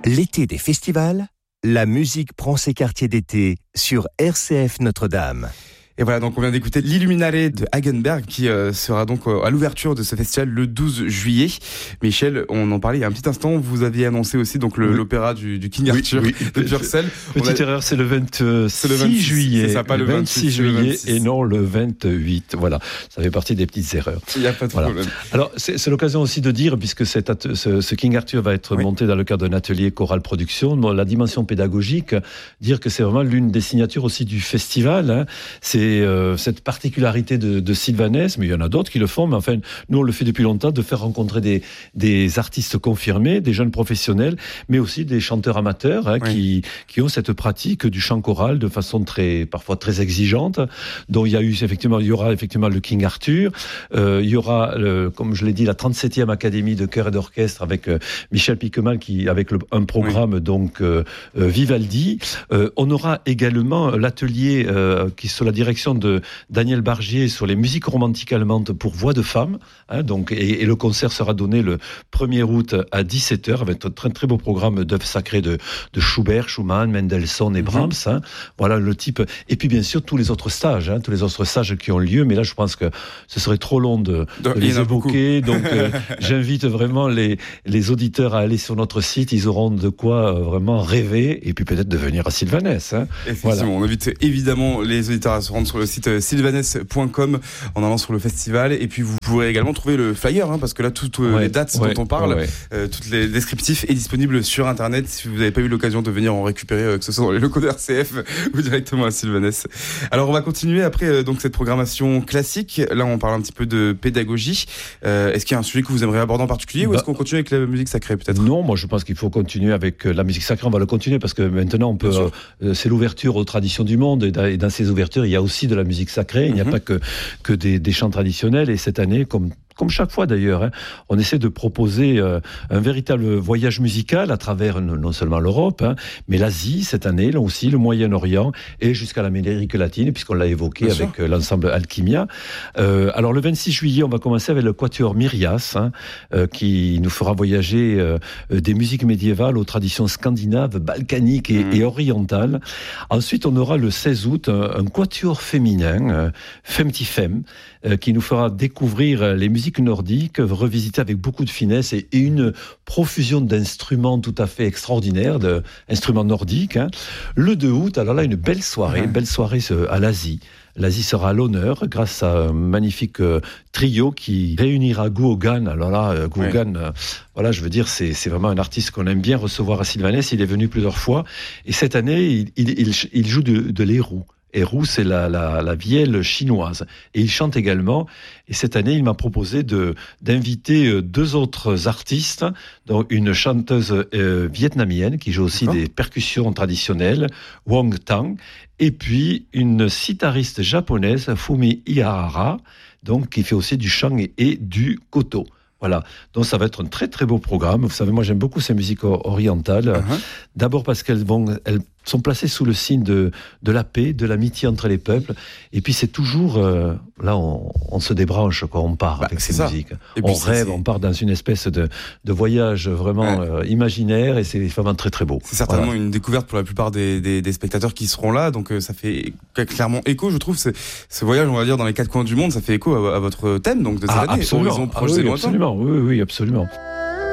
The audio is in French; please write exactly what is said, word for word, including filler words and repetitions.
L'été des festivals, la musique prend ses quartiers d'été sur R C F Notre-Dame. Et voilà, donc on vient d'écouter l'Illuminare de Hagenberg qui euh, sera donc euh, à l'ouverture de ce festival le douze juillet. Michel, on en parlait il y a un petit instant, vous aviez annoncé aussi donc le, oui. l'opéra du, du King Arthur oui, oui. de Purcell. Petite a... erreur, c'est le vingt-six juillet. C'est ça, pas le vingt-six juillet et non le vingt-huit. Voilà, ça fait partie des petites erreurs. Il n'y a pas de voilà. problème. Alors, c'est, c'est l'occasion aussi de dire, puisque cet at- ce, ce King Arthur va être oui. monté dans le cadre d'un atelier choral production, bon, la dimension pédagogique, dire que c'est vraiment l'une des signatures aussi du festival. Hein. C'est euh, cette particularité de, de Sylvanès, mais il y en a d'autres qui le font, mais enfin, nous on le fait depuis longtemps, de faire rencontrer des, des artistes confirmés, des jeunes professionnels, mais aussi des chanteurs amateurs hein, oui. qui, qui ont cette pratique du chant choral de façon très, parfois très exigeante. Donc il y a eu effectivement, il y aura effectivement le King Arthur, euh, il y aura, le, comme je l'ai dit, la trente-septième Académie de chœur et d'orchestre avec euh, Michel Piquemal qui, avec le, un programme oui. donc euh, euh, Vivaldi. Euh, on aura également l'atelier euh, qui est sous la direction de Daniel Bargier sur les musiques romantiques allemandes pour voix de femme. Hein, donc, et, et le concert sera donné le premier août à dix-sept heures avec un très, très beau programme d'œuvres sacrées de, de Schubert, Schumann, Mendelssohn et Brahms. Mm-hmm. Hein, voilà le type. Et puis bien sûr tous les autres stages, hein, tous les autres stages qui ont lieu. Mais là, je pense que ce serait trop long de, de les évoquer. Beaucoup. Donc, euh, j'invite vraiment les, les auditeurs à aller sur notre site. Ils auront de quoi euh, vraiment rêver et puis peut-être de venir à Sylvanès. Hein. Effectivement, voilà. On invite évidemment les auditeurs à se rendre sur le site sylvanès point com en allant sur le festival. Et puis vous pourrez également trouver le flyer, hein, parce que là, toutes euh, ouais, les dates ouais, dont on parle, ouais. euh, tous les descriptifs est disponible sur Internet. Si vous n'avez pas eu l'occasion de venir en récupérer, euh, que ce soit dans les locaux de R C F ou directement à Sylvanès. Alors, on va continuer après euh, donc cette programmation classique. Là, on parle un petit peu de pédagogie. Euh, est-ce qu'il y a un sujet que vous aimeriez aborder en particulier, bah, ou est-ce qu'on continue avec la musique sacrée peut-être ? Non, moi je pense qu'il faut continuer avec la musique sacrée. On va le continuer parce que maintenant, on peut. Euh, c'est l'ouverture aux traditions du monde et dans, et dans ces ouvertures, il y a aussi de la musique sacrée. Il n'y a mm-hmm. pas que que des, des chants traditionnels. Et cette année, comme Comme chaque fois d'ailleurs, hein, on essaie de proposer euh, un véritable voyage musical à travers non seulement l'Europe, hein, mais l'Asie cette année, là aussi le Moyen-Orient et jusqu'à l'Amérique latine, puisqu'on l'a évoqué Bien avec euh, l'ensemble Alchimia. Euh, alors le vingt-six juillet, on va commencer avec le Quatuor Myrias, hein, euh, qui nous fera voyager euh, des musiques médiévales aux traditions scandinaves, balkaniques et, mmh. et orientales. Ensuite, on aura le seize août un, un Quatuor féminin, euh, Femtifem, euh, qui nous fera découvrir les musiques nordique, revisité avec beaucoup de finesse et, et une profusion d'instruments tout à fait extraordinaires, d'instruments nordiques. Hein. Le deux août, alors là, une belle soirée, mmh. belle soirée à l'Asie. L'Asie sera à l'honneur grâce à un magnifique euh, trio qui réunira Guogan. Alors là, euh, Guogan, oui. euh, voilà, je veux dire, c'est, c'est vraiment un artiste qu'on aime bien recevoir à Sylvanès. Il est venu plusieurs fois. Et cette année, il, il, il, il joue de, de l'érou. Érou, c'est la, la, la vielle chinoise. Et il chante également. Et cette année, il m'a proposé de, d'inviter deux autres artistes, dont une chanteuse euh, vietnamienne qui joue aussi D'accord. des percussions traditionnelles, Wong Tang, et puis une sitariste japonaise, Fumi Ihara, donc, qui fait aussi du chant et, et du koto. Voilà, donc ça va être un très très beau programme. Vous savez, moi j'aime beaucoup ces musiques orientales. Uh-huh. D'abord parce qu'elles vont, elles sont placées sous le signe de, de la paix, de l'amitié entre les peuples. Et puis c'est toujours, euh, là on, on se débranche quand on part bah, avec ces ça. musiques. Et on rêve, c'est... on part dans une espèce de, de voyage vraiment ouais. euh, imaginaire et c'est vraiment très très beau. C'est certainement voilà. une découverte pour la plupart des, des, des spectateurs qui seront là. Donc euh, ça fait clairement écho, je trouve, ce, ce voyage, on va dire, dans les quatre coins du monde, ça fait écho à, à votre thème donc, de cette ah, année. Absolument, Horizon proche ah, oui, et lointain. Absolument, oui, oui, absolument.